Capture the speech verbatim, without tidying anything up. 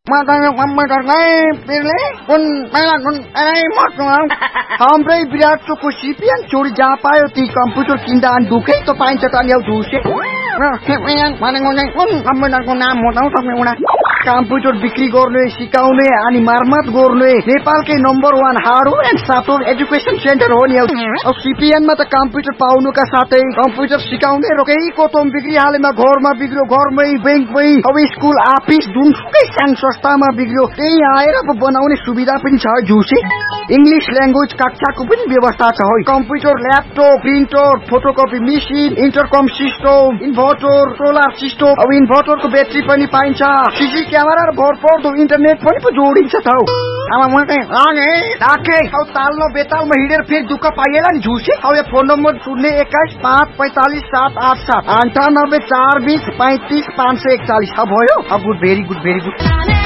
matanya komputer naik pilih pun malah pun eh mau हाम्रै विराट choco CPN चोरी जहाँ पायो ती कम्प्युटर किन्दा अनि दुखै त पाइन्छ त अनि झुसे भनेको चाहिँ कुन कम्प्युटरको नाम हो त तपाईँ कम्प्युटर बिक्री गर्ने सिकाउने अनि मर्मत गर्ने नेपालकै number one hardware and software education centre हो नि अब सिपिएनमा त कम्प्युटर पाउनुका साथै कम्प्युटर सिकाउने र केही कोतम बिक्री हालेमा घरमा बिग्रियो घरमै बैंकमै अब स्कुल अफिस जुनसुकै साङ संस्थामा बिग्रियो त्यही आएर अब बनाउने सुविधा पनि छ झुसे इंग्लिश ल्याङ्ग्वेज कक्षाको पनि व्यवस्था छ है computer laptop printer photocopy machine इन्टरकम system inverter solar system अब इन्भर्टरको ब्याट्री पनि पाइन्छ सीसी क्यामेरा र भरपर्दो इन्टरनेट पनि पो जोडिन्छ त अब म चाहिँ लागे राखे अब ताल्नो बेतालमा हिँडेर फेरि दुःख पाइएला नि झुसे अब यो फोन नम्बर शून्य एक्काइस पाँच पैंतालीस सात आठ सात अन्ठानब्बे चार बीस पैंतीस पाँच सय एकचालीस अब भयो अब good very good very good